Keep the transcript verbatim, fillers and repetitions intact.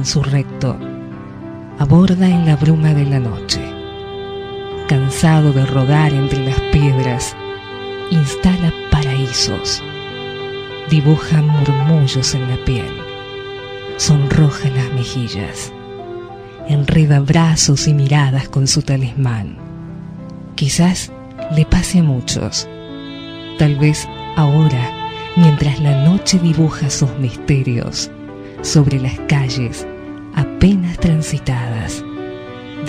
en su recto, aborda en la bruma de la noche. Cansado de rodar entre las piedras, instala paraísos, dibuja murmullos en la piel, sonroja las mejillas, enreda brazos y miradas con su talismán. Quizás le pase a muchos, tal vez ahora, mientras la noche dibuja sus misterios sobre las calles apenas transitadas